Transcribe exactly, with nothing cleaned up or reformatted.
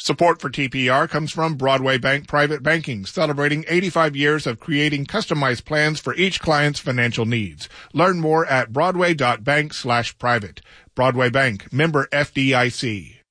Support for T P R comes from Broadway Bank Private Banking, celebrating eighty-five years of creating customized plans for each client's financial needs. Learn more at broadway dot bank slash private. Broadway Bank, member F D I C.